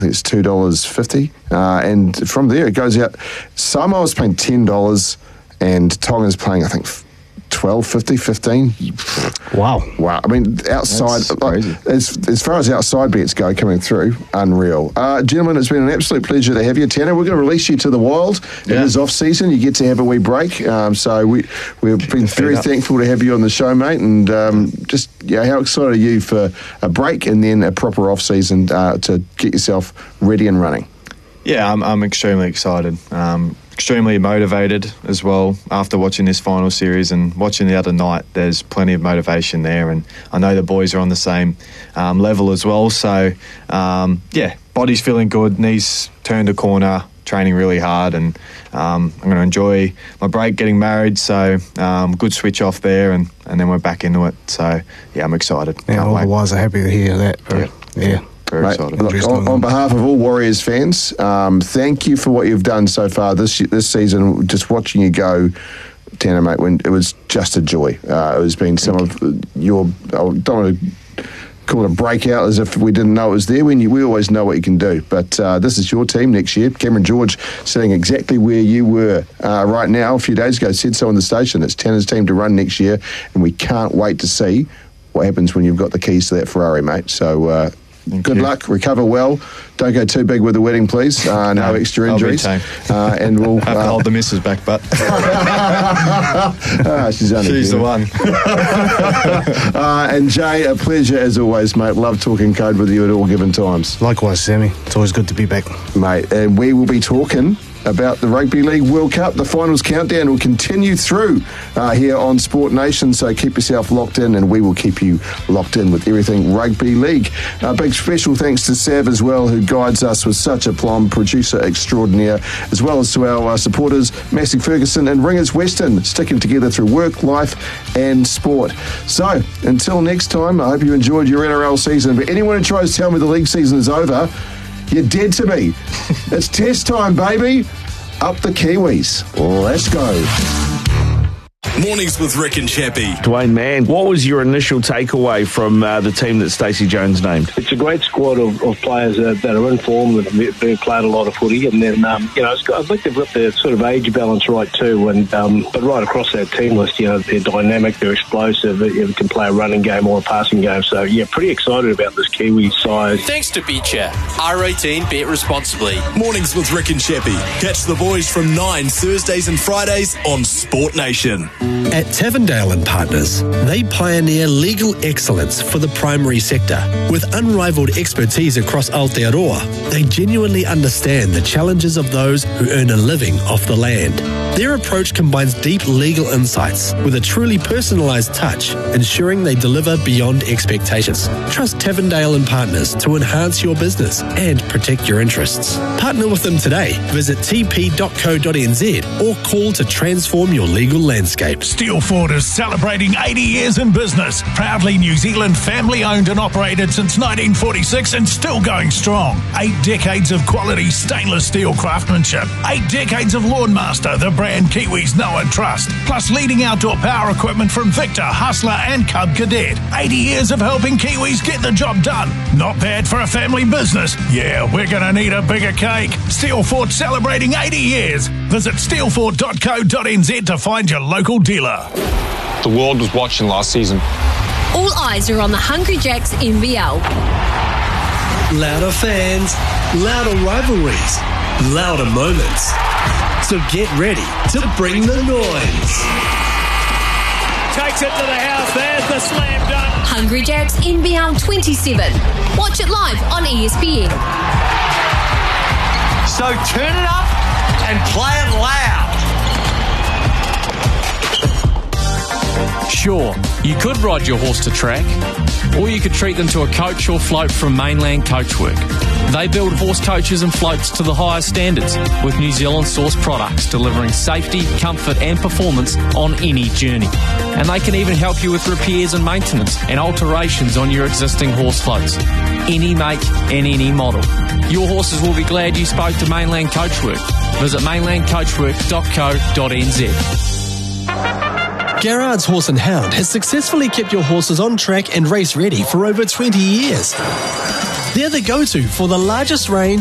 it's $2.50. And from there, it goes out. Samoa's paying $10, and Tonga's paying, I think, $12.50, $15. Wow. I mean, outside, as far as outside bets go coming through, unreal. Gentlemen, it's been an absolute pleasure to have you. Tanner, we're going to release you to the wild. It is off season. You get to have a wee break. So we've been very thankful to have you on the show, mate. And how excited are you for a break and then a proper off season to get yourself ready and running? Yeah, I'm extremely excited. Extremely motivated as well after watching this final series and watching the other night. There's plenty of motivation there, and I know the boys are on the same level as well. So, body's feeling good, knees turned a corner, training really hard, and I'm going to enjoy my break, getting married. So, good switch off there, and then we're back into it. So, yeah, I'm excited. Yeah, all the guys are happy to hear that. Yeah. Mate, look, on behalf of all Warriors fans, thank you for what you've done so far this season. Just watching you go, Tanner, mate, it was just a joy. It has been some of your, I don't want to call it a breakout as if we didn't know it was there. We always know what you can do. But this is your team next year. Cameron George sitting exactly where you were right now a few days ago, said so on the station. It's Tanner's team to run next year, and we can't wait to see what happens when you've got the keys to that Ferrari, mate. So, good luck, recover well. Don't go too big with the wedding, please. No extra injuries. And we'll have to hold the missus back, but she's the one. And Jay, a pleasure as always, mate. Love talking code with you at all given times. Likewise, Sammy. It's always good to be back, mate. And we will be talking about the Rugby League World Cup. The finals countdown will continue through here on Sport Nation, so keep yourself locked in, and we will keep you locked in with everything Rugby League. Big special thanks to Sav as well, who guides us with such aplomb, producer extraordinaire, as well as to our supporters, Massey Ferguson and Ringers Western, sticking together through work, life and sport. So, until next time, I hope you enjoyed your NRL season, but anyone who tries to tell me the league season is over, you're dead to me. It's test time, baby. Up the Kiwis. Let's go. Mornings with Rick and Chappie. Dwayne Mann, what was your initial takeaway from the team that Stacey Jones named? It's a great squad of players that are in form, that have played a lot of footy, and then I think they've got the sort of age balance right too. And but right across that team list, they're dynamic, they're explosive, they can play a running game or a passing game. So yeah, pretty excited about this Kiwi side. Thanks to BetChat. R18, bet responsibly. Mornings with Rick and Chappie. Catch the boys from 9 Thursdays and Fridays on Sport Nation. At Tavendale and Partners, they pioneer legal excellence for the primary sector. With unrivaled expertise across Aotearoa, they genuinely understand the challenges of those who earn a living off the land. Their approach combines deep legal insights with a truly personalised touch, ensuring they deliver beyond expectations. Trust Tavendale and Partners to enhance your business and protect your interests. Partner with them today. Visit tp.co.nz or call to transform your legal landscape. Steelfort is celebrating 80 years in business. Proudly New Zealand family owned and operated since 1946 and still going strong. 8 decades of quality stainless steel craftsmanship. 8 decades of Lawnmaster, the brand Kiwis know and trust. Plus leading outdoor power equipment from Victor, Hustler and Cub Cadet. 80 years of helping Kiwis get the job done. Not bad for a family business. Yeah, we're going to need a bigger cake. Steelfort celebrating 80 years. Visit steelfort.co.nz to find your local dealer. The world was watching last season. All eyes are on the Hungry Jacks NBL. Louder fans, louder rivalries, louder moments. So get ready to bring the noise. Takes it to the house. There's the slam dunk. Hungry Jacks NBL 27. Watch it live on ESPN. So turn it up and play it loud. Sure, you could ride your horse to track, or you could treat them to a coach or float from Mainland Coachwork. They build horse coaches and floats to the highest standards, with New Zealand sourced products delivering safety, comfort and performance on any journey. And they can even help you with repairs and maintenance and alterations on your existing horse floats. Any make and any model. Your horses will be glad you spoke to Mainland Coachwork. Visit mainlandcoachwork.co.nz. Garrard's Horse and Hound has successfully kept your horses on track and race ready for over 20 years. They're the go-to for the largest range